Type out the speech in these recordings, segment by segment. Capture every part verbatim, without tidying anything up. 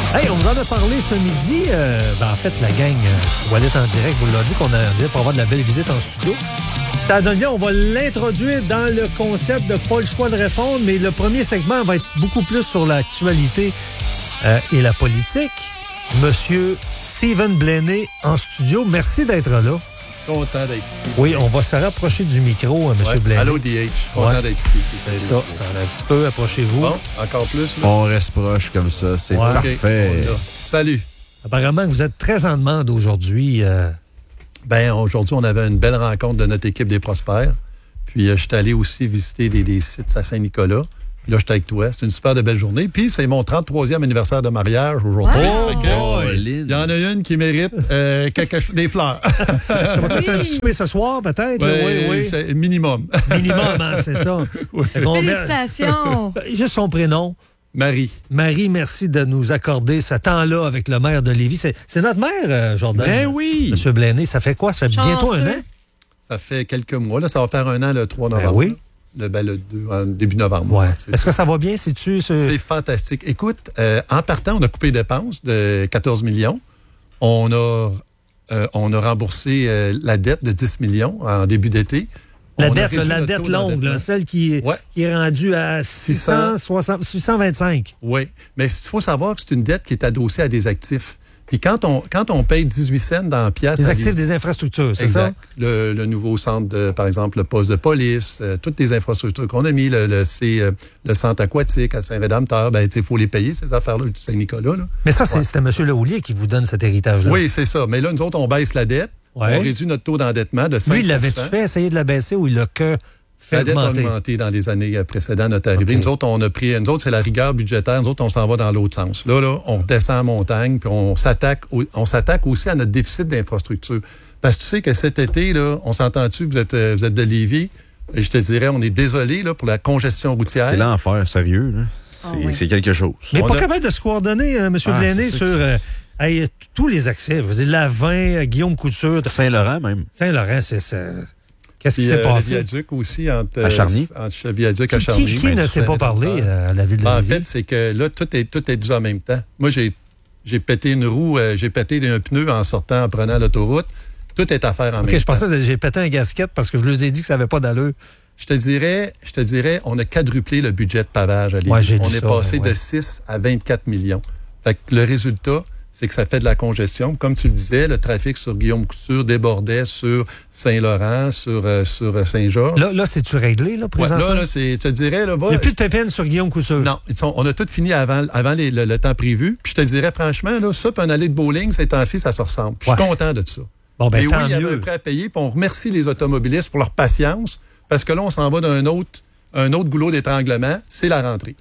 Hey, on vous en a parlé ce midi. Euh, ben, en fait, la gang euh, Wallet en direct vous l'a dit qu'on a pour avoir de la belle visite en studio. Ça donne bien, on va l'introduire dans le concept de pas le choix de répondre, mais le premier segment va être beaucoup plus sur l'actualité euh, et la politique. Monsieur Stephen Blaney en studio, merci d'être là. Content d'être ici. Oui, on va se rapprocher du micro, M. Ouais. Blaney. Allô, D H. Content ouais. d'être ici. C'est, c'est ça. Un petit peu, approchez-vous. Bon, encore plus. Là. On reste proche comme ça. C'est ouais. parfait. Okay. Salut. Apparemment, vous êtes très en demande aujourd'hui. Euh... Ben, aujourd'hui, on avait une belle rencontre de notre équipe des Prospères. Puis, euh, je suis allé aussi visiter des, des sites à Saint-Nicolas. Puis là, j'étais avec toi. C'est une super de belle journée. Puis, c'est mon trente-troisième anniversaire de mariage aujourd'hui. Oh, oh il y en a une qui mérite euh, quelque chose, des fleurs. Ça va-tu être un petit souper ce soir, peut-être? Ouais, oui, oui. C'est minimum. Minimum, hein, c'est ça. Oui. Félicitations. Juste son prénom. Marie. Marie, merci de nous accorder ce temps-là avec le maire de Lévis. C'est, c'est notre maire, euh, Jordan. Ben oui. Monsieur Blaney, ça fait quoi? Ça fait Chanceux. bientôt un an? Ça fait quelques mois. Là, ça va faire un an le trois novembre. Ben oui. Le, ben, le deux, en début novembre. Ouais. C'est Est-ce ça. que ça va bien? C'est-tu, ce... C'est fantastique. Écoute, euh, en partant, on a coupé les dépenses de quatorze millions. On a, euh, on a remboursé euh, la dette de dix millions en début d'été. La On dette, a la dette longue, là, celle qui est, ouais. qui est rendue à six cent soixante, six cent vingt-cinq. Oui, mais il faut savoir que c'est une dette qui est adossée à des actifs. Puis quand on, quand on paye dix-huit cents dans la pièce... Les actifs des infrastructures, c'est exact. ça? Le, le nouveau centre, de, par exemple, le poste de police, euh, toutes les infrastructures qu'on a mis, le, le, c'est, euh, le centre aquatique à Saint-Rédempteur, ben, il faut les payer, ces affaires-là, du Saint-Nicolas. Là. Mais ça, c'est, ouais. c'était M. Lehoulier qui vous donne cet héritage-là. Oui, c'est ça. Mais là, nous autres, on baisse la dette. Ouais. On réduit notre taux d'endettement de cinq pour cent. Lui, il l'avait-tu fait essayer de la baisser ou il l'a que fait la dette augmenter? a augmenté dans les années précédentes, notre arrivée. Okay. Nous autres, on a pris, nous autres, c'est la rigueur budgétaire. Nous autres, on s'en va dans l'autre sens. Là, là, on redescend en montagne, puis on s'attaque, au, on s'attaque aussi à notre déficit d'infrastructure. Parce que tu sais que cet été, là, on s'entend-tu que vous êtes, vous êtes de Lévis? Je te dirais, on est désolé là, pour la congestion routière. C'est l'enfer, sérieux. Là. C'est, Oh, ouais. c'est quelque chose. Mais On pas a... capable de se coordonner, euh, M. Ah, Blaney, c'est sur euh, hey, tous les accès. Je veux dire, Lavin, euh, Guillaume Couture, Saint-Laurent, même. Saint-Laurent, c'est ça. Qu'est-ce qui Puis, s'est euh, passé? le viaduc aussi, entre, À Charny. euh, entre le viaduc à Qui, Charny. qui, qui Ben, ne tu s'est pas savais parlé pas. euh, à la ville de Ben, en Lévis? fait, c'est que là, tout est, tout est dû en même temps. Moi, j'ai, j'ai pété une roue, euh, j'ai pété un pneu en sortant, en prenant l'autoroute. Tout est à faire en OK, même je temps. pensais que j'ai pété un gasket parce que je leur ai dit que ça n'avait pas d'allure. Je te dirais, je te dirais, on a quadruplé le budget de pavage à Lévis. Ouais, j'ai on lu est ça, passé ouais. de six à vingt-quatre millions. Fait que le résultat, c'est que ça fait de la congestion. Comme tu le disais, le trafic sur Guillaume Couture débordait sur Saint-Laurent, sur, euh, sur Saint-Georges. Là, là c'est-tu réglé, là, Ouais, présentement? là, là, c'est, je te dirais, là, va, Il n'y a plus de pépines sur Guillaume Couture. non, ils sont- on a tout fini avant, avant les- le, le temps prévu. Puis je te dirais, franchement, là, ça, puis un allée de bowling, ces temps-ci, ça se ressemble. Puis Je suis Ouais. content de ça. Bon, ben, Mais oui, tant il y avait mieux. un prêt à payer, puis on remercie les automobilistes pour leur patience, parce que là, on s'en va d'un autre, un autre goulot d'étranglement, c'est la rentrée.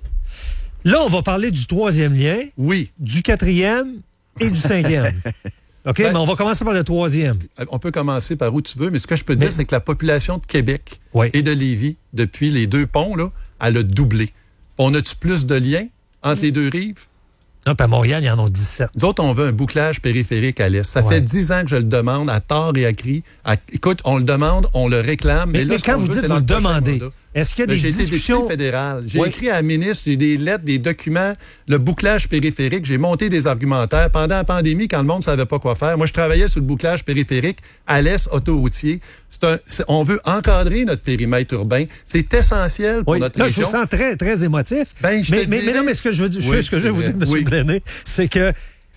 Là, on va parler du troisième lien, Oui, du quatrième et du cinquième. OK, Ben- mais on va commencer par le troisième. on peut commencer par où tu veux, mais ce que je peux dire, Mais- c'est que la population de Québec Oui. et de Lévis, depuis les deux ponts, là, elle a doublé. On a-tu plus de liens entre les deux rives? Non, puis à Montréal, il y en a dix-sept. Nous autres, on veut un bouclage périphérique à l'est. Ça Ouais. fait dix ans que je le demande, à tort et à cri. À- écoute, on le demande, on le réclame. Mais, Mais, là, mais ce quand qu'on vous veut, dites c'est vous dans le prochain demandez, mandat. est-ce qu'il y a Là, des j'ai été discussions? député fédéral. J'ai Oui. écrit à la ministre, j'ai des lettres, des documents, le bouclage périphérique. J'ai monté des argumentaires. Pendant la pandémie, quand le monde ne savait pas quoi faire, moi, je travaillais sur le bouclage périphérique à l'est autoroutier. C'est un, c'est- on veut encadrer notre périmètre urbain. C'est essentiel pour Oui, notre là, je région. vous sens très, très émotif. Ben, je mais, te mais, dirais- mais non, mais ce que je veux, dire- Oui, ce que je veux vous c'est dire, vrai. M. Oui. Blaney, c'est que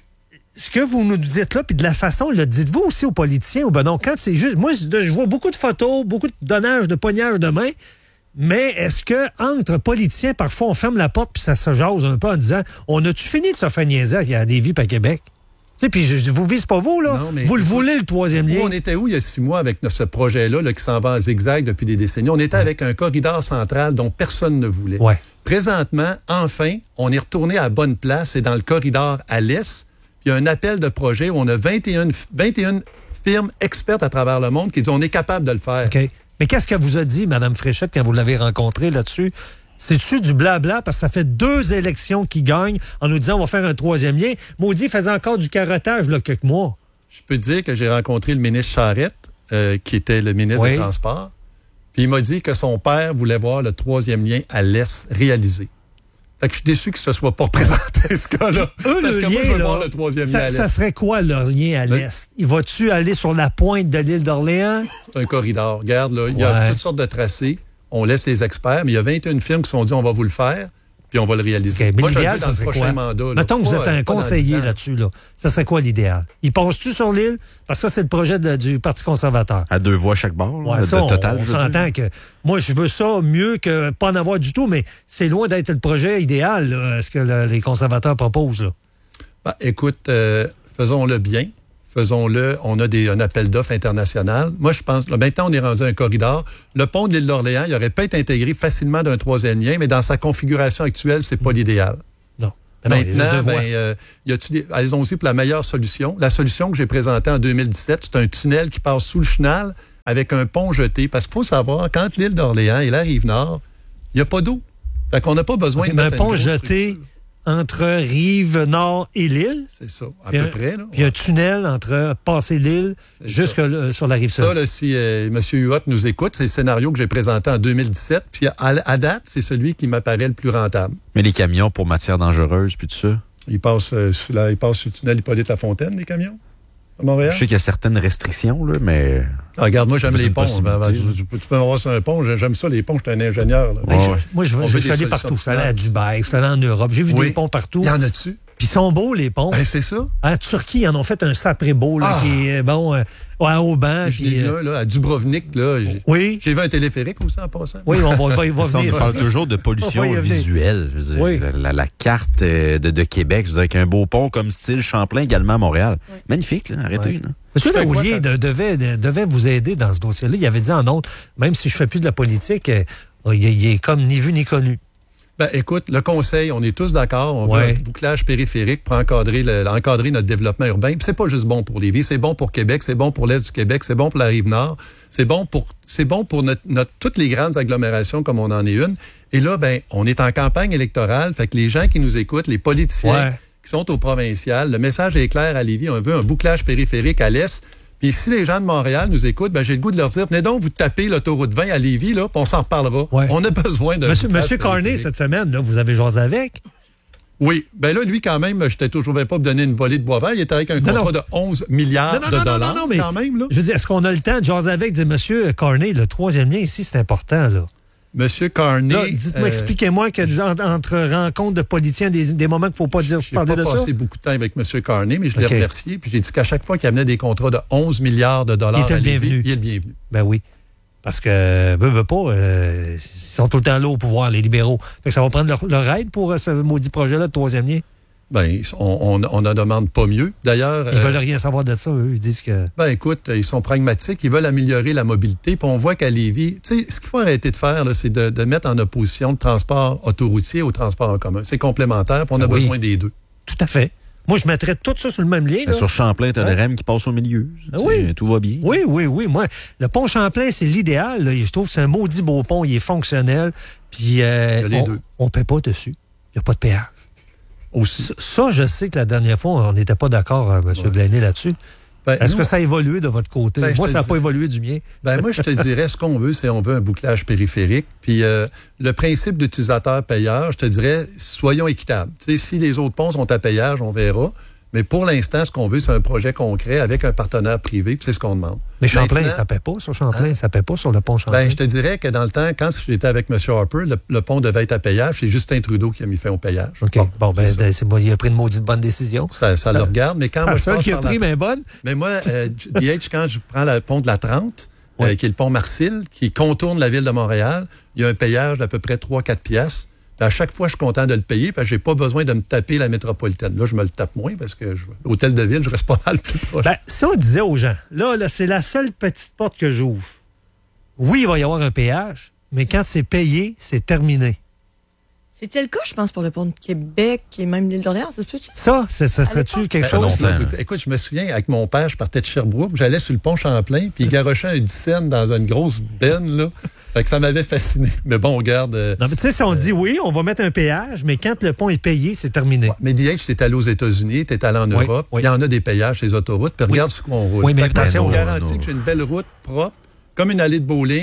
ce que vous nous dites là, puis de la façon, le dites-vous aussi aux politiciens, ou ben non, quand c'est juste... Moi, je vois beaucoup de photos, beaucoup de donnages, de poignages de main, mais est-ce que entre politiciens, parfois, on ferme la porte puis ça se jase un peu en disant « On a-tu fini de se faire niaiser à Lévis et à Québec? » Tu sais, puis je, je vous vise pas vous, là. Non, mais vous le écoute, voulez, le troisième Où lien. on était où il y a six mois avec ce projet-là là, qui s'en va en zigzag depuis des décennies? On était avec un corridor central dont personne ne voulait. Ouais. Présentement, enfin, on est retourné à la bonne place. C'est dans le corridor à l'est. Il y a un appel de projet où on a vingt et un, vingt et un firmes expertes à travers le monde qui disent on est capable de le faire. OK. Mais qu'est-ce qu'elle vous a dit, Mme Fréchette, quand vous l'avez rencontrée là-dessus? C'est-tu du blabla? Parce que ça fait deux élections qui gagnent en nous disant on va faire un troisième lien. Maudit faisait encore du carottage, là, quelques mois. Je peux te dire que j'ai rencontré le ministre Charette, euh, qui était le ministre Oui. des Transports. Puis il m'a dit que son père voulait voir le troisième lien à l'est réalisé. Fait que je suis déçu que ce ne soit pas représenté, ce cas-là. Eux, Parce le que lien, moi, je veux là, voir le troisième lien ça, à l'est. ça serait quoi leur lien à Le- l'est? Il va-tu aller sur la pointe de l'île d'Orléans? C'est un corridor. Regarde, là, il y a Ouais. toutes sortes de tracés. On laisse les experts, mais il y a vingt et une firmes qui se sont dit on va vous le faire, puis on va le réaliser. OK, mais Moi, je le l'idéal, veux dans ça le serait prochain quoi? mandat. là. Mettons que vous Pas- êtes un pas dans conseiller dix ans. là-dessus. Là. Ça serait quoi l'idéal? Il passe-tu sur l'île? Parce que ça, c'est le projet de- du Parti conservateur. À deux voix chaque bord, là, Ouais, de ça, on, total. on je veux dire. s'entend que moi, je veux ça mieux que pas en avoir du tout, mais c'est loin d'être le projet idéal, là, ce que le- les conservateurs proposent. Là. Ben, écoute, euh, faisons-le bien. Faisons-le. On a des, un appel d'offres international. Moi, je pense, là, maintenant, on est rendu à un corridor. Le pont de l'île d'Orléans, il aurait pas été intégré facilement d'un troisième lien, mais dans sa configuration actuelle, c'est pas l'idéal. Non. Mais non, il y a juste Maintenant, deux voies. ben, euh, y a-tu des- allons-y pour la meilleure solution. La solution que j'ai présentée en deux mille dix-sept, c'est un tunnel qui passe sous le chenal avec un pont jeté. Parce qu'il faut savoir, quand l'île d'Orléans et la Rive-Nord, il n'y a pas d'eau. Fait qu'on n'a pas besoin OK, de mais un mettre une pont grosse jeté structure. entre Rive-Nord et l'île, C'est ça, à puis peu un- près. Là. puis un tunnel entre passer l'île C'est jusque ça. le- sur la rive Ça, sud. là, si euh, M. Huot nous écoute, c'est le scénario que j'ai présenté en deux mille dix-sept. Puis à, à date, c'est celui qui m'apparaît le plus rentable. Mais les camions pour matières dangereuses, puis tout ça. Il passe, euh, sur la, il passe sur le tunnel Hippolyte-Lafontaine, les camions, à Montréal. Je sais qu'il y a certaines restrictions, là, mais. Ah, regarde, moi, j'aime Peut-être les une ponts. Ben, ben, possibilité, tu, peux- tu peux m'avoir sur un pont. J'aime ça, les ponts. Je suis un ingénieur. Là. Mais Ouais, je- ouais. moi, je, On je veut suis des allé solutions partout. Je suis allé à optimales. Dubaï, je suis allé en Europe. J'ai vu Oui. des ponts partout. Il y en a-tu? Puis ils sont beaux, les ponts. Ben, c'est ça. En Turquie, ils en ont fait un sapré beau, là, Ah. qui est bon, euh, à Auban. Je l'ai puis, vu euh, un, là, à Dubrovnik. Là, j'ai, oui, j'ai vu un téléphérique aussi en passant. oui, on va, va, il va Ça, on venir. parle toujours de pollution On va y venir. visuelle. Je veux dire, Oui. la, la carte euh, de, de Québec, je veux dire, avec un beau pont comme style Champlain également à Montréal. Magnifique, là, arrêtez. Ouais. Là. Monsieur Tu fais quoi, Laoulier t'as- de- devait, de- devait vous aider dans ce dossier-là. Il avait dit en autre, même si je fais plus de la politique, euh, il, est- il est comme ni vu ni connu. Ben, écoute, le conseil, on est tous d'accord. On Ouais. veut un bouclage périphérique pour encadrer, le- encadrer notre développement urbain. Puis c'est pas juste bon pour Lévis, c'est bon pour Québec, c'est bon pour l'Est du Québec, c'est bon pour la Rive-Nord, c'est bon pour, c'est bon pour notre, notre- toutes les grandes agglomérations comme on en est une. Et là, ben, on est en campagne électorale, fait que les gens qui nous écoutent, les politiciens Ouais. qui sont au provincial, le message est clair à Lévis, on veut un bouclage périphérique à l'Est. Puis si les gens de Montréal nous écoutent, ben, j'ai le goût de leur dire, venez donc vous taper l'autoroute vingt à Lévis, là, puis on s'en reparlera. Ouais. On a besoin de Monsieur, Monsieur Carney, cette semaine, là, vous avez jasé avec. Oui. Ben là, lui, quand même, je t'ai toujours pas pour donner une volée de bois vert. Il était avec un Non, contrat non. de onze milliards Non, non, de non, non, dollars, non, non, mais- quand même, là. Je veux dire, est-ce qu'on a le temps de jaser avec, dire Monsieur Carney, le troisième lien ici, c'est important, là. Monsieur Carney. Là, dites-moi, euh, expliquez-moi que en- entre rencontres de politiciens, des, des moments qu'il ne faut pas dire, J'ai parler pas de ça. passé beaucoup de temps avec M. Carney, mais je l'ai OK. remercié. Puis j'ai dit qu'à chaque fois qu'il amenait des contrats de onze milliards de dollars Il était à le Lévis, bienvenu. il est le bienvenu. Ben oui. Parce que, veut, veut pas, euh, ils sont tout le temps là au pouvoir, les libéraux. Fait que ça va prendre leur, leur aide pour euh, ce maudit projet-là de troisième lien. Ben, on on- on n'en demande pas mieux. D'ailleurs, Ils euh, veulent rien savoir de ça, eux. Ils disent que... ben écoute, ils sont pragmatiques, ils veulent améliorer la mobilité. Puis on voit qu'à Lévis, tu sais, ce qu'il faut arrêter de faire, là, c'est de, de mettre en opposition le transport autoroutier au transport en commun. C'est complémentaire, puis on a Oui. besoin des deux. Tout à fait. Moi, je mettrais tout ça sur le même lien. Ben, là. sur Champlain, t'as Ouais. le R E M qui passe au milieu. Ah Tu sais, oui. Tout va bien. Oui, oui, oui. Moi, le pont Champlain, c'est l'idéal. là. Je trouve que c'est un maudit beau pont. Il est fonctionnel. Puis, euh, Il y a les on, deux. on paie pas dessus. Il n'y a pas de péage. Aussi. Ça, ça, je sais que la dernière fois, on n'était pas d'accord, euh, M. Ouais. Blaney, là-dessus. Ben, Est-ce nous, que ça a évolué de votre côté? Ben, je Moi, te ça n'a dis- pas évolué du mien. Ben moi, je te dirais, ce qu'on veut, c'est on veut un bouclage périphérique. Puis euh, le principe d'utilisateur-payeur, je te dirais, soyons équitables. Tu sais, si les autres ponts sont à payage, on verra. Mais pour l'instant, ce qu'on veut, c'est un projet concret avec un partenaire privé, puis c'est ce qu'on demande. Mais Champlain, Maintenant, ça ne paie pas sur Champlain. Ça ne paie pas sur le pont Champlain. ben, je te dirais que dans le temps, quand j'étais avec M. Harper, le, le pont devait être à payage. C'est Justin Trudeau qui a mis fin au payage. OK. Bon, ben, c'est ça. ben, c'est bon, il a pris une maudite bonne décision. ça, ça le regarde. Mais quand La moi, je seule passe qui a par la- pris, mais bonne. Mais moi, euh, D H, quand je prends le pont de la trente, euh, Oui. qui est le pont Marcil, qui contourne la ville de Montréal, il y a un payage d'à peu près trois à quatre piastres. Puis à chaque fois, je suis content de le payer parce que j'ai pas besoin de me taper la métropolitaine. Là, je me le tape moins parce que je- l'hôtel de ville, je reste pas mal plus proche. Ben, si on disait aux gens, là, là c'est la seule petite porte que j'ouvre. Oui, il va y avoir un péage, mais quand c'est payé, c'est terminé. C'était le cas, je pense, pour le pont de Québec et même l'île d'Orléans. Ça se peut-tu? Ça, c'est- ça serait-tu l'époque? quelque Ben, chose? non, longtemps. là, écoute, je me souviens, avec mon père, je partais de Sherbrooke, j'allais sur le pont Champlain, puis il garochait un dix cents dans une grosse benne, là. Fait que ça m'avait fasciné. Mais bon, regarde. euh, Non, mais tu sais, si on dit oui, on va mettre un péage, mais quand le pont est payé, c'est terminé. ouais. Mais D H, t'es allé aux États-Unis, t'es allé en Oui, Europe, oui. il y en a des payages sur les autoroutes, puis regarde sur quoi on roule. Oui, mais Fait que attention, on non, garantit non. que j'ai une belle route propre, comme une allée de bowling,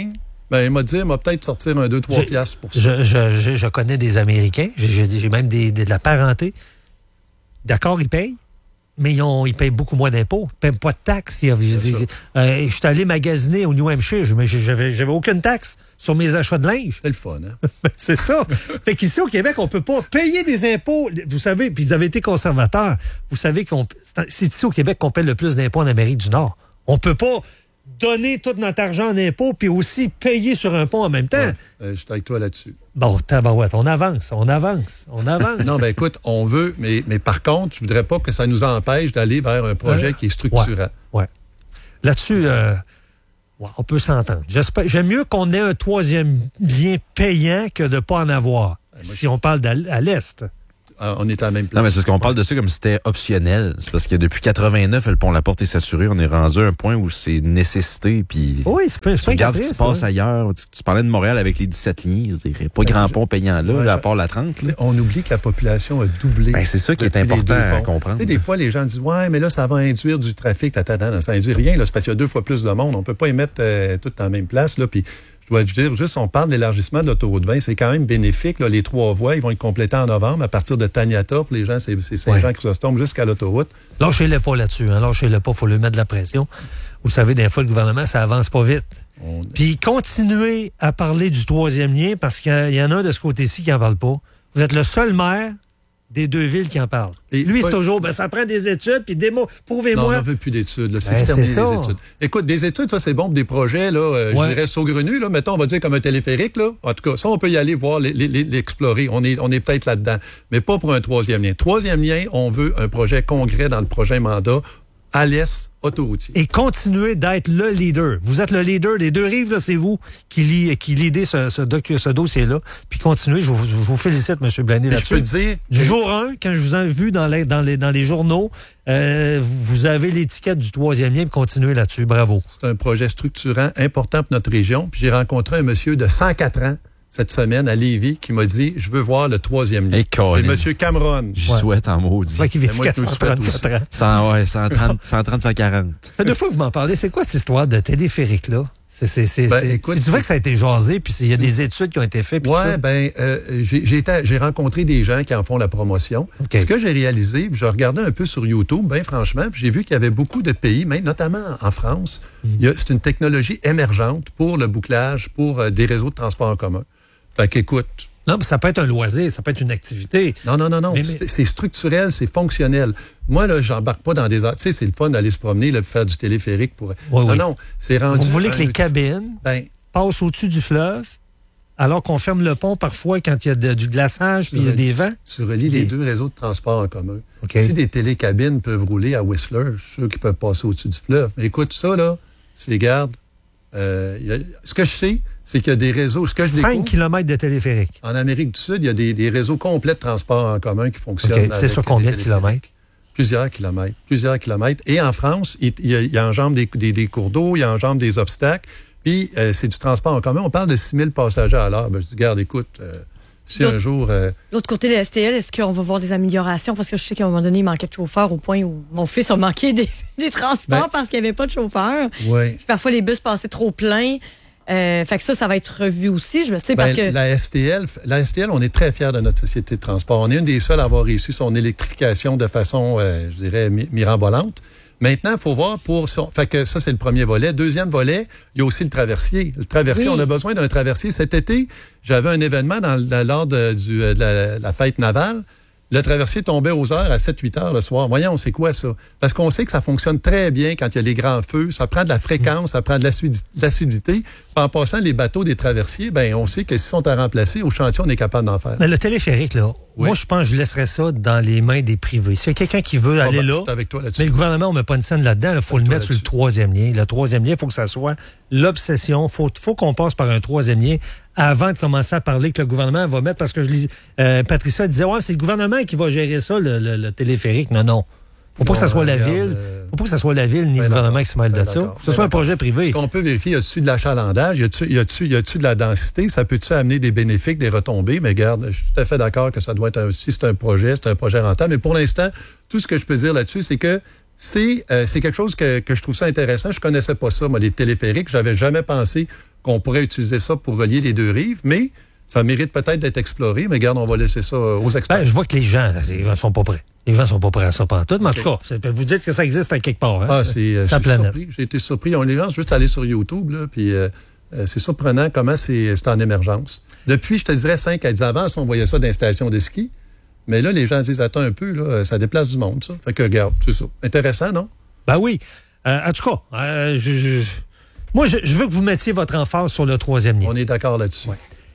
Ben, il m'a dit, il m'a peut-être sortir un deux trois piastres pour ça. Je, je, je, je connais des Américains, j'ai, j'ai même des, des, de la parenté. D'accord, ils payent, mais ils, ont, ils payent beaucoup moins d'impôts. Ils ne payent pas de taxes. Euh, je suis allé magasiner au New Hampshire, je, j'avais, j'avais aucune taxe sur mes achats de linge. C'est le fun, hein? C'est ça. Fait qu'ici, au Québec, on ne peut pas payer des impôts. Vous savez, puis ils avaient été conservateurs. Vous savez qu'on c'est ici au Québec qu'on paie le plus d'impôts en Amérique du Nord. On ne peut pas donner tout notre argent en impôts puis aussi payer sur un pont en même temps. Ouais, euh, je suis avec toi là-dessus. Bon, tabarouette, on avance, on avance, on avance. Non, ben écoute, on veut, mais, mais par contre, je voudrais pas que ça nous empêche d'aller vers un projet euh, qui est structurant. Ouais. ouais. Là-dessus, euh, ouais, on peut s'entendre. J'espère, j'aime mieux qu'on ait un troisième lien payant que de ne pas en avoir, ben, si je... on parle à l'Est. On est à la même place. Non, mais c'est parce qu'on parle de ça comme si c'était optionnel. C'est parce que depuis quatre-vingt-neuf, le pont La Porte est saturé. On est rendu à un point où c'est une nécessité. Puis oui, c'est pas, tu regardes ce qui se passe ailleurs. Tu, tu parlais de Montréal avec les dix-sept lignes. Il n'y a pas grand pont payant là, ouais, là, à part la trente. Là. On oublie que la population a doublé. Ben, c'est ça qui est important à comprendre. Tu sais, des fois, les gens disent, ouais, mais là, ça va induire du trafic. Attends, ça induit rien. Là, c'est parce qu'il y a deux fois plus de monde. On ne peut pas y mettre euh, tout en même place. Là, puis je dois dire, juste, on parle de l'élargissement de l'autoroute vingt, c'est quand même bénéfique. Là, les trois voies, ils vont être complétés en novembre à partir de Taniata. Pour les gens, c'est, c'est Saint-Jean-Chrysostome jusqu'à l'autoroute. Lâchez-le pas là-dessus. Hein. Lâchez-le pas, il faut lui mettre de la pression. Vous savez, des fois, le gouvernement, ça avance pas vite. On... Puis continuez à parler du troisième lien parce qu'il y en a un de ce côté-ci qui n'en parle pas. Vous êtes le seul maire des deux villes qui en parlent. Et lui, c'est toujours, ben, ça prend des études, puis démo, prouvez-moi. Non, on n'en veut plus d'études. Là, c'est ben, terminé, c'est les études. Écoute, des études, ça, c'est bon pour des projets, là, euh, ouais. je dirais saugrenus, là, mettons, on va dire comme un téléphérique, là. En tout cas, ça, on peut y aller voir, les, les, l'explorer. On est, on est peut-être là-dedans. Mais pas pour un troisième lien. Troisième lien, on veut un projet concret dans le prochain mandat à l'Est autoroutier. Et continuez d'être le leader. Vous êtes le leader des deux rives, là, c'est vous qui, li, qui lidez ce, ce, doc, ce dossier-là. Puis continuez, je vous, je vous félicite, M. Blaney, là-dessus. Je peux dire... Du jour un, quand je vous ai vu dans les, dans les, dans les journaux, euh, vous avez l'étiquette du troisième lien, puis continuez là-dessus. Bravo. C'est un projet structurant, important pour notre région. Puis j'ai rencontré un monsieur de cent quatre ans cette semaine à Lévis qui m'a dit « Je veux voir le troisième lien ». C'est M. Cameron. Je ouais. souhaite en maudit. C'est vrai qu'il vit jusqu'à cent trente-quatre ans. cent, ouais, cent trente, cent trente, cent quarante. Ça fait deux fois que vous m'en parlez. C'est quoi cette histoire de téléphérique-là? C'est, c'est, c'est, ben, c'est, écoute, c'est vrai que ça a été jasé, puis il y a des études qui ont été faites. Oui, bien, euh, j'ai, j'ai, été, j'ai rencontré des gens qui en font la promotion. Okay. Ce que j'ai réalisé, je regardais un peu sur YouTube, bien franchement, puis j'ai vu qu'il y avait beaucoup de pays, même notamment en France, mm. il y a, c'est une technologie émergente pour le bouclage, pour euh, des réseaux de transport en commun. Fait qu'écoute... Non, mais ça peut être un loisir, ça peut être une activité. Non, non, non, non. Mais, c'est, mais... c'est structurel, c'est fonctionnel. Moi, là, j'embarque pas dans des... Tu sais, c'est le fun d'aller se promener, là, faire du téléphérique pour... Oui, non, oui. non, c'est rendu... Vous voulez que les cabines ben, passent au-dessus du fleuve, alors qu'on ferme le pont parfois quand il y a de, du glaçage puis il y a des vents? Tu relis les deux réseaux de transport en commun. Okay. Si des télécabines peuvent rouler à Whistler, je suis sûr qu'ils peuvent passer au-dessus du fleuve. Mais écoute, ça, là, c'est, garde... Euh, y a, ce que je sais, c'est qu'il y a des réseaux... Ce que je cinq kilomètres de téléphérique. En Amérique du Sud, il y a des, des réseaux complets de transport en commun qui fonctionnent. Okay. C'est sur combien de kilomètres? Plusieurs kilomètres. Plusieurs kilomètres. Et en France, il, il, il enjambe des, des, des cours d'eau, il enjambe des obstacles. Puis, euh, c'est du transport en commun. On parle de six mille passagers à l'heure. Ben, je dis, regarde, écoute... Euh, Si l'autre, un jour... Euh... L'autre côté de la S T L, est-ce qu'on va voir des améliorations? Parce que je sais qu'à un moment donné, il manquait de chauffeurs au point où mon fils a manqué des, des transports ben, parce qu'il n'y avait pas de chauffeurs. Oui. Puis parfois, les bus passaient trop pleins. Euh, fait que ça, ça va être revu aussi. Je me sais ben, parce que... La S T L, la S T L, on est très fiers de notre société de transport. On est une des seules à avoir réussi son électrification de façon, euh, je dirais, mi- mirambolante. Maintenant, il faut voir pour... Son... Fait que ça, c'est le premier volet. Deuxième volet, il y a aussi le traversier. Le traversier, oui. On a besoin d'un traversier. Cet été, j'avais un événement dans, dans, lors de, du, de la, la fête navale. Le traversier tombait aux heures à sept huit heures le soir. Voyons, c'est quoi ça? Parce qu'on sait que ça fonctionne très bien quand il y a les grands feux. Ça prend de la fréquence, ça prend de l'acidité. En passant, les bateaux des traversiers, ben on sait que s'ils sont à remplacer, au chantier, on est capable d'en faire. Mais le téléphérique, là, oui. Moi, je pense que je laisserais ça dans les mains des privés. S'il y a quelqu'un qui veut aller oh, ben, là, avec toi mais le gouvernement, on ne met pas une scène là-dedans. Il faut le mettre là-dessus. Sur le troisième lien. Le troisième lien, il faut que ça soit l'obsession. Il faut, faut qu'on passe par un troisième lien avant de commencer à parler que le gouvernement va mettre, parce que je lis, euh, Patricia disait, ouais, c'est le gouvernement qui va gérer ça, le, le, le téléphérique. Non, non. Faut pas non, que ça soit la regarde, ville. Euh... Faut pas que ça soit la ville ni ben le gouvernement qui se mêle ben de ça. Faut que ce soit ben un projet privé. Ce qu'on peut vérifier, y a-tu de l'achalandage, y a-tu, y a-tu, y a-tu de la densité, ça peut-tu amener des bénéfices, des retombées? Mais regarde, je suis tout à fait d'accord que ça doit être un, si c'est un projet, c'est un projet rentable. Mais pour l'instant, tout ce que je peux dire là-dessus, c'est que c'est, euh, c'est quelque chose que, que je trouve ça intéressant. Je connaissais pas ça, moi, les téléphériques. J'avais jamais pensé qu'on pourrait utiliser ça pour relier les deux rives, mais ça mérite peut-être d'être exploré. Mais regarde, on va laisser ça aux experts. Ben, je vois que les gens, là, les gens sont pas prêts. Les gens sont pas prêts à ça pantoute. Mais okay. En tout cas, vous dites que ça existe à quelque part. Hein? Ah, c'est, euh, sa planète. Surpris. J'ai été surpris. On les gens juste aller sur YouTube, là, puis euh, euh, c'est surprenant comment c'est, c'est en émergence. Depuis, je te dirais, cinq à dix ans, on voyait ça dans les stations de ski. Mais là, les gens disent, attends un peu, là, ça déplace du monde, ça. Fait que, regarde, c'est ça. Intéressant, non? Ben oui. Euh, en tout cas, euh, je, je, moi, je, je veux que vous mettiez votre emphase sur le troisième lien. On est d'accord là-dessus. Ouais.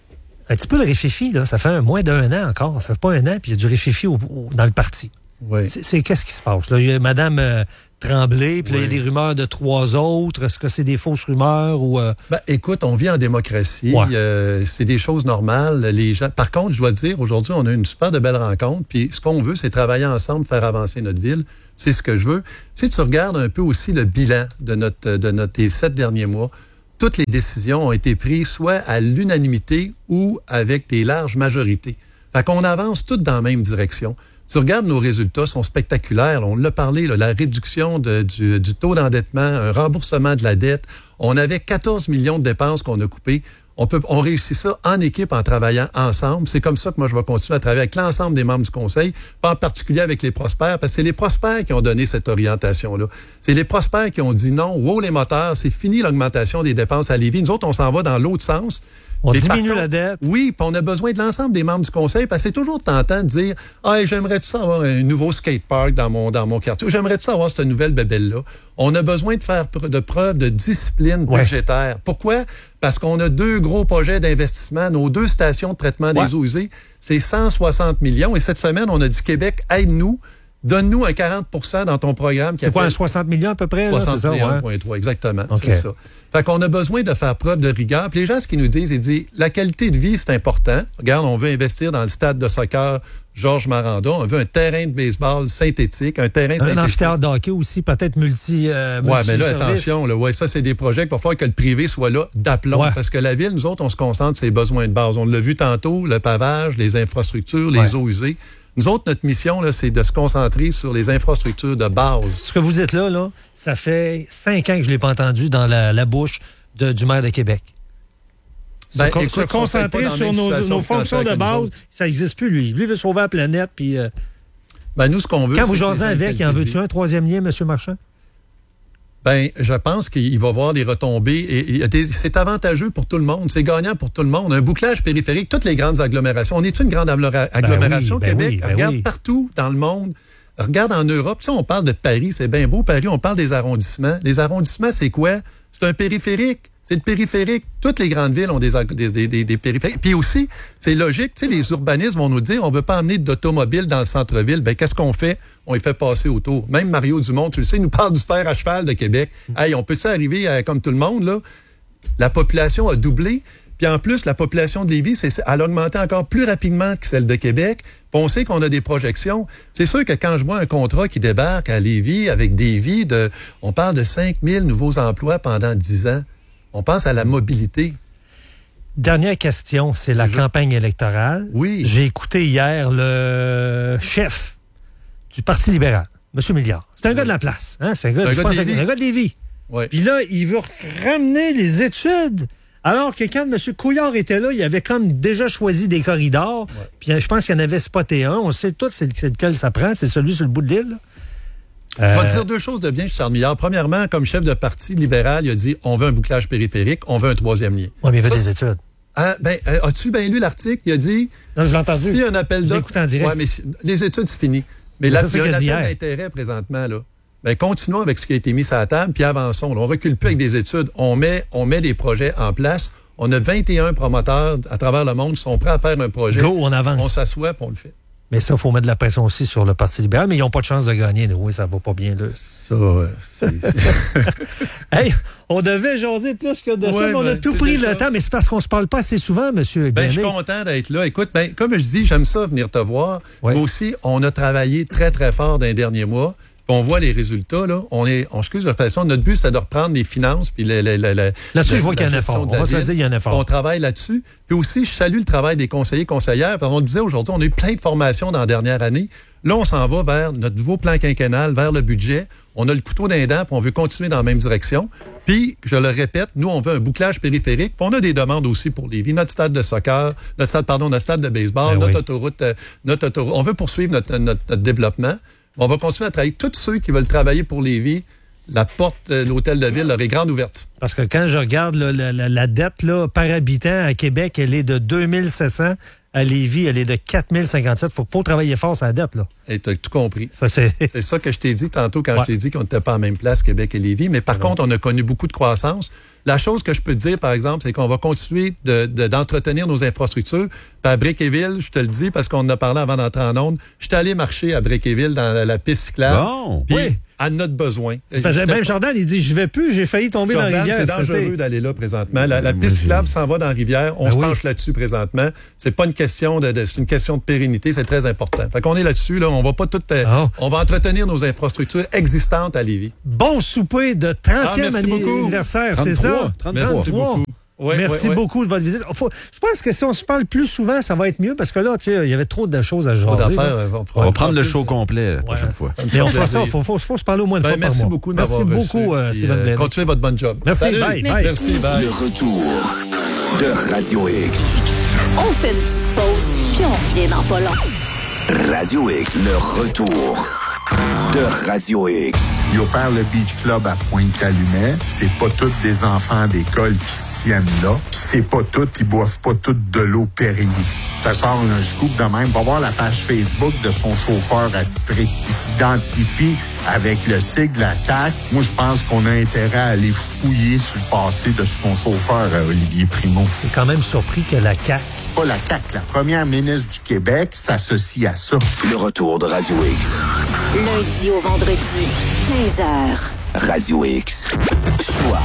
Un petit peu de réfifi, là. Ça fait un, moins d'un an encore. Ça fait pas un an, puis il y a du réfifi au, au, dans le parti. Oui. C'est, c'est, qu'est-ce qui se passe? Là, il y a Mme euh, Tremblay, puis oui. Là, il y a des rumeurs de trois autres. Est-ce que c'est des fausses rumeurs ou... Euh... Ben, écoute, on vit en démocratie. Ouais. Euh, c'est des choses normales. Les gens... Par contre, je dois dire, aujourd'hui, on a une super de belle rencontre. Puis ce qu'on veut, c'est travailler ensemble, faire avancer notre ville. C'est ce que je veux. Si tu regardes un peu aussi le bilan de notre, de notre des sept derniers mois, toutes les décisions ont été prises soit à l'unanimité ou avec des larges majorités. Fait qu'on avance toutes dans la même direction. Tu regardes nos résultats, sont spectaculaires. On l'a parlé, là, la réduction de, du, du taux d'endettement, un remboursement de la dette. On avait quatorze millions de dépenses qu'on a coupées. On peut, on réussit ça en équipe, en travaillant ensemble. C'est comme ça que moi, je vais continuer à travailler avec l'ensemble des membres du Conseil, pas en particulier avec les prospères, parce que c'est les prospères qui ont donné cette orientation-là. C'est les prospères qui ont dit non, wow, les moteurs, c'est fini l'augmentation des dépenses à Lévis. Nous autres, on s'en va dans l'autre sens. On Et diminue contre, la dette. Oui, puis on a besoin de l'ensemble des membres du Conseil, parce que c'est toujours tentant de dire « Ah, j'aimerais-tu ça avoir un nouveau skatepark dans mon, dans mon quartier? » Ou « J'aimerais-tu ça avoir cette nouvelle bébelle-là? » On a besoin de faire de preuve de discipline ouais. budgétaire. Pourquoi? Parce qu'on a deux gros projets d'investissement. Nos deux stations de traitement ouais. des eaux usées, c'est cent soixante millions. Et cette semaine, on a dit « Québec, aide-nous. » Donne-nous un quarante pour cent dans ton programme. C'est quoi, un soixante millions à peu près? soixante et un virgule trois, ouais. Exactement. Okay. C'est ça. Fait qu'on a besoin de faire preuve de rigueur. Puis les gens, ce qu'ils nous disent, ils disent, la qualité de vie, c'est important. Regarde, on veut investir dans le stade de soccer Georges Maranda. On veut un terrain de baseball synthétique, un terrain synthétique. Un amphithéâtre de hockey aussi, peut-être multi euh, Oui, mais là, attention, là, ouais, ça, c'est des projets qu'il va falloir que le privé soit là d'aplomb. Ouais. Parce que la ville, nous autres, on se concentre sur ses besoins de base. On l'a vu tantôt, le pavage, les infrastructures, les ouais. eaux usées. Nous autres, notre mission, là, c'est de se concentrer sur les infrastructures de base. Ce que vous dites là, là, ça fait cinq ans que je ne l'ai pas entendu dans la, la bouche de, du maire de Québec. Ben, se, écoute, se concentrer sur nos, nos fonctions de base, ça n'existe plus, lui. Lui, il veut sauver la planète. Puis, euh... ben, nous, ce qu'on veut, quand vous jasez avec, il en veut-tu un troisième lien, M. Marchand? Ben, je pense qu'il va y avoir des retombées. Et, et des, c'est avantageux pour tout le monde. C'est gagnant pour tout le monde. Un bouclage périphérique, toutes les grandes agglomérations. On est une grande agglomération, ben oui, Québec? Ben oui, ben Regarde oui. partout dans le monde. Regarde en Europe. Tu sais, on parle de Paris, c'est bien beau, Paris. On parle des arrondissements. Les arrondissements, c'est quoi? C'est un périphérique. C'est le périphérique. Toutes les grandes villes ont des, des, des, des, des périphériques. Puis aussi, c'est logique, tu sais, les urbanistes vont nous dire, on veut pas emmener d'automobiles dans le centre-ville. Ben, qu'est-ce qu'on fait? On les fait passer autour. Même Mario Dumont, tu le sais, nous parle du fer à cheval de Québec. Mm. Hey, on peut ça arriver à, comme tout le monde, là? La population a doublé. Puis en plus, la population de Lévis, c'est, elle a augmenté encore plus rapidement que celle de Québec. Puis on sait qu'on a des projections. C'est sûr que quand je vois un contrat qui débarque à Lévis avec des vies de... On parle de cinq mille nouveaux emplois pendant dix ans. On pense à la mobilité. Dernière question, c'est la Je... campagne électorale. Oui. J'ai écouté hier le chef du Parti libéral, M. Milliard. C'est un oui. gars de la place. Hein? C'est un gars, un je gars pense de Lévis. Un gars de Lévis. Oui. Puis là, il veut ramener les études. Alors que quand M. Couillard était là, il avait comme déjà choisi des corridors. Ouais. Puis je pense qu'il y en avait spoté un. On sait tous c'est, c'est lequel ça prend. C'est celui sur le bout de l'île. Euh... Je vais te dire deux choses de bien chez Charles Milliard. Premièrement, comme chef de parti libéral, il a dit on veut un bouclage périphérique, on veut un troisième lien. Oui, mais il veut ça, des études. Ah, ben, euh, as-tu bien lu l'article? Il a dit. Non, je l'ai entendu. Si un appel d'offres. Je l'ai écouté en direct. Oui, mais si, les études, c'est fini. Mais, mais là, il y a un appel hier. d'intérêt présentement, là. Ben, continuons avec ce qui a été mis sur la table, puis avançons. Là. On recule plus avec des études. On met, on met des projets en place. On a vingt et un promoteurs à travers le monde qui sont prêts à faire un projet. Go, on avance. On s'assoit, puis on le fait. Mais ça, il faut mettre de la pression aussi sur le Parti libéral, mais ils n'ont pas de chance de gagner. Oui, ça va pas bien, là. Ça, c'est... Hey, on devait jaser plus que de ouais, ça, mais on ben, a tout pris déjà... le temps, mais c'est parce qu'on se parle pas assez souvent, monsieur. Ben, je suis content d'être là. Écoute, ben, comme je dis, j'aime ça venir te voir. Ouais. Mais aussi, on a travaillé très, très fort dans les derniers mois. on voit les résultats, là, on est, on excuse la façon, notre but, c'est de reprendre les finances, puis le, le, le, le, là-dessus, le, je vois qu'il y a un gestion effort. de On la va se le ville. dire, il y a un effort. On travaille là-dessus. Puis aussi, je salue le travail des conseillers, conseillères. Parce qu'on disait aujourd'hui, on a eu plein de formations dans la dernière année. Là, on s'en va vers notre nouveau plan quinquennal, vers le budget. On a le couteau dans les dents, puis on veut continuer dans la même direction. Puis, je le répète, nous, on veut un bouclage périphérique. Puis on a des demandes aussi pour Lévis. Notre stade de soccer, notre stade, pardon, notre stade de baseball, Ben notre oui. autoroute, euh, notre autoroute. On veut poursuivre notre, notre, notre développement. On va continuer à travailler. Tous ceux qui veulent travailler pour Lévis, la porte de l'hôtel de ville leur est grande ouverte. Parce que quand je regarde là, la, la, la dette là, par habitant à Québec, elle est de deux mille sept cents. À Lévis, elle est de quatre mille cinquante-sept. Il faut, faut travailler fort sur la dette, là. Et tu as tout compris. Ça, c'est... c'est ça que je t'ai dit tantôt quand ouais. je t'ai dit qu'on n'était pas à la même place, Québec et Lévis. Mais par ouais. contre, on a connu beaucoup de croissance. La chose que je peux te dire, par exemple, c'est qu'on va continuer de, de, d'entretenir nos infrastructures. Puis à Bréquéville, je te le dis parce qu'on en a parlé avant d'entrer en onde, je suis allé marcher à Bréquéville dans la, la piste cyclable. Bon, puis oui. à notre besoin. Parce que même Jordan, il dit, je vais plus, j'ai failli tomber Jordan, dans la rivière. c'est cet dangereux été. d'aller là présentement. La, la Moi, piste j'ai- cyclable s'en va dans la rivière. On Ben se oui. penche là-dessus présentement. C'est pas une question de, de- c'est une question de pérennité. C'est très important. Fait qu'on est là-dessus. Là. On va pas tout. euh, Oh. On va entretenir nos infrastructures existantes à Lévis. Bon souper de trentième Ah, merci beaucoup. anniversaire, c'est trente-trois, ça? trente-trois. Merci beaucoup. Ouais, Merci ouais, ouais. beaucoup de votre visite. Faut- je pense que si on se parle plus souvent, ça va être mieux parce que là, tu sais, il y avait trop de choses à Trop jaser. d'affaires. là. euh, On fera- va prendre le plus, show euh, complet la prochaine fois. Mais on fera plaisir. ça. Il faut, faut, faut se parler au moins une Ben, fois par merci mois. beaucoup de Merci m'avoir beaucoup, reçu, euh, puis, Steven euh, Blaney. continuez votre bon job. Merci, Salut. bye, bye. Merci, bye. Le retour de Radio X. On fait une petite pause, puis on revient dans pas long. Radio X. Le retour de Radio X. Il opère le Beach Club à Pointe-Calumet. C'est pas tous des enfants d'école qui se tiennent là. Puis c'est pas tous, ils boivent pas toutes de l'eau Perrier. Ça sort un scoop de même. Va voir la page Facebook de son chauffeur attitré. Il s'identifie avec le sigle, la C A Q. Moi, je pense qu'on a intérêt à aller fouiller sur le passé de son chauffeur, euh, Olivier Primo. Je suis quand même surpris que la C A Q. Pas la C A Q, la première ministre du Québec s'associe à ça. Le retour de Radio X. Lundi au vendredi, quinze heures. Radio X. Choix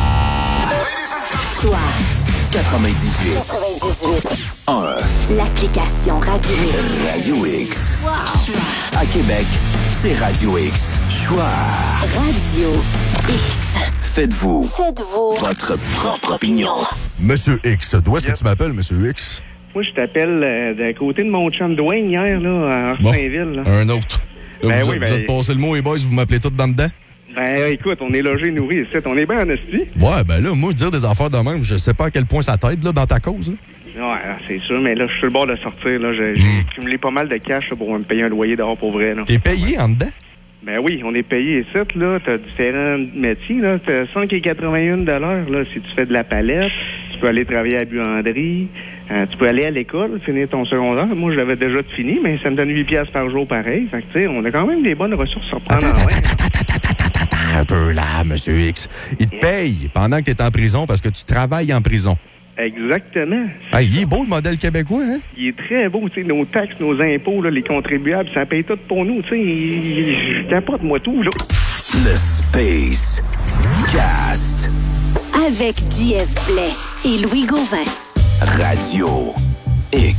Choix quatre-vingt-dix-huit quatre-vingt-dix-huit. un. L'application Radio X. Radio X. À Québec, c'est Radio X. Choix. Radio X. Faites-vous Faites-vous votre propre opinion. Monsieur X, d'où est-ce que tu m'appelles, Monsieur X? Moi, je t'appelle euh, d'un côté de mon chum Dwayne hier, là, à Bon, Martinville. là. un autre. Là, Ben vous, oui, vous ben- êtes passé le mot, les boys, vous m'appelez tous dans dedans? Ben, écoute, on est logé, nourri ici. On est bien en esti. Ouais, ben là, moi, dire des affaires de même, je sais pas à quel point ça t'aide, là, dans ta cause, là. Ouais, c'est sûr, mais là, je suis sur le bord de sortir. Là. J'ai, j'ai cumulé pas mal de cash là, pour me payer un loyer dehors pour vrai. Là. T'es payé en dedans? Ben oui, on est payé ici, là. T'as différents métiers, là. T'as cinq et quatre-vingt-un de l'heure, là, si tu fais de la palette. Tu peux aller travailler à la buanderie. Euh, tu peux aller à l'école, finir ton secondaire. Moi, je l'avais déjà fini, mais ça me donne huit piastres par jour pareil. Fait que, tu sais, on a quand même des bonnes ressources à prendre en main. Un peu là, Monsieur X. Il te paye pendant que t'es en prison parce que tu travailles en prison. Exactement. Hey, il est beau, le modèle québécois, hein? Il est très beau, tu sais, nos taxes, nos impôts, là, les contribuables, ça paye tout pour nous, tu sais. Je capote, moi, tout, là. Le Space Cast. Avec J F Blais et Louis Gauvin. Radio X.